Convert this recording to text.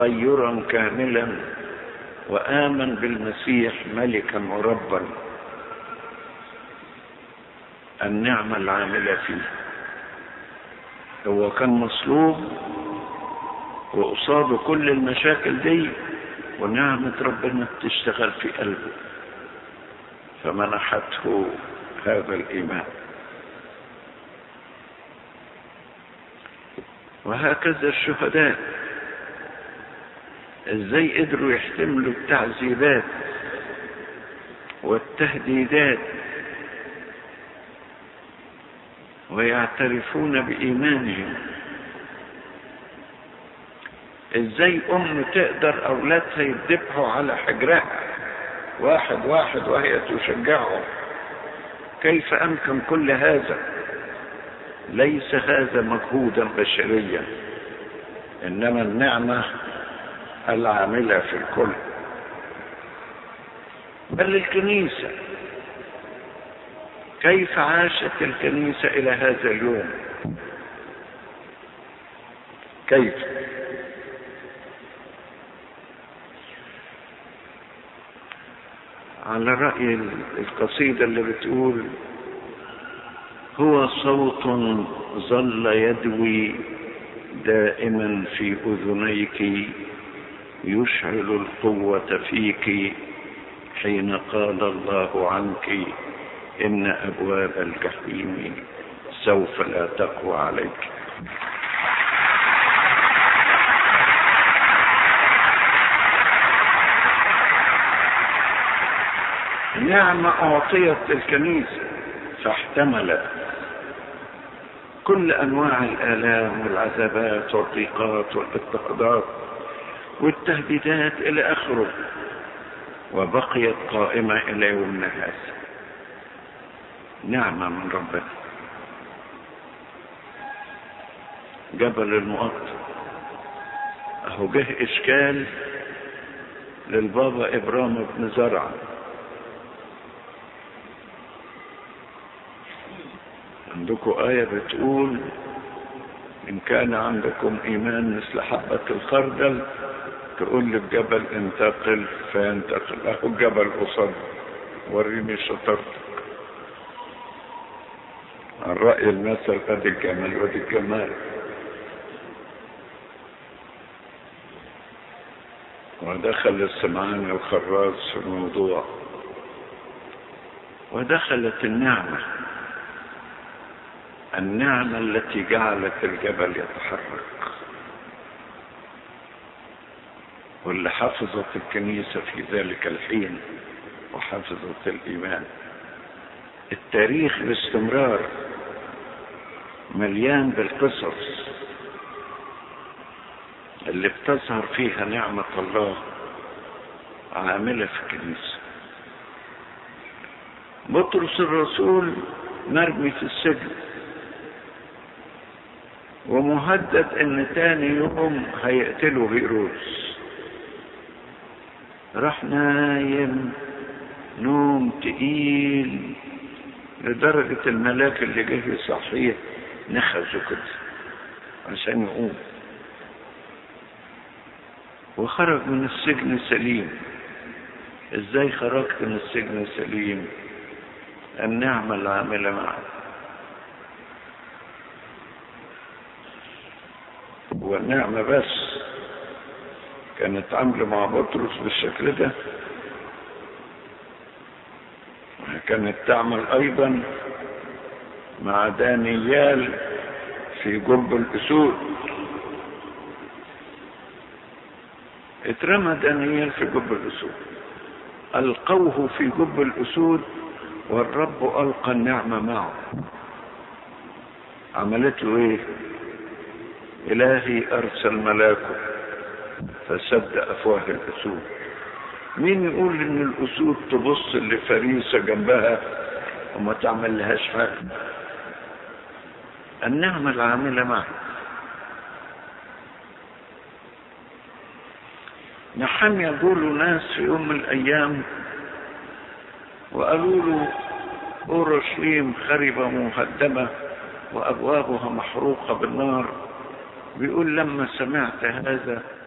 تغيرا كاملا وآمن بالمسيح ملكا وربا، النعمة العاملة فيه. هو كان مصلوب وقصاده كل المشاكل دي، ونعمة ربنا بتشتغل في قلبه فمنحته هذا الإيمان. وهكذا الشهداء ازاي قدروا يحتملوا التعذيبات والتهديدات ويعترفون بإيمانهم. ازاي تقدر اولادها يذبحوا على حجرها واحد واحد وهي تشجعهم؟ كيف امكن كل هذا؟ ليس هذا مجهودا بشريا، انما النعمة العاملة في الكل. بل الكنيسة، كيف عاشت الكنيسة الى هذا اليوم؟ كيف؟ على رأي القصيدة اللي بتقول: هو صوت ظل يدوي دائما في أذنيك، يشعل القوة فيك، حين قال الله عنك: إن أبواب الجحيم سوف لا تقوى عليك. نعمة أعطيت الكنيسة فاحتملت كل أنواع الآلام والعذابات والضيقات والاضطهادات والتهديدات إلى آخره، وبقيت قائمة إلى يومنا هذا. نعمة من ربنا. جبل المقطم أهو جه إشكال للبابا إبرام بن زرعة. عندكم آية بتقول: إن كان عندكم إيمان مثل حبة الخردل تقول للجبل انتقل فينتقل. أهو الجبل قصاد، وريني شطرتك. عن رأي المثل: قد الجمال ودي الجمال. ودخل السمعاني الخراز في الموضوع، ودخلت النعمة التي جعلت الجبل يتحرك، واللي حفظت الكنيسة في ذلك الحين وحفظت الإيمان. التاريخ باستمرار مليان بالقصص اللي بتظهر فيها نعمة الله عاملة في الكنيسة. بطرس الرسول مرمي في السجن ومهدد ان تاني يوم هيقتلوا هيرودس. راح نايم نوم تقيل لدرجة الملاك اللي جه يصحيه نخزه كده عشان يقوم، وخرج من السجن سليم. ازاي خرجت من السجن سليم؟ النعمة العاملة معه. والنعمة بس كانت عاملة مع بطرس بالشكل ده، كانت تعمل ايضا مع دانيال في جب الاسود. اترمى دانيال في جب الاسود، القوه في جب الاسود، والرب القى النعمة معه. عملت له ايه؟ الهي ارسل ملاكه فسد افواه الاسود. مين يقول ان الاسود تبص لفريسة جنبها وما تعمل لهاش حاجة؟ النعمة العاملة معه. نحن يقولوا ناس في يوم من الايام وقالوا له: اورشليم خربة مهدمة وابوابها محروقة بالنار. بيقول: لما سمعت هذا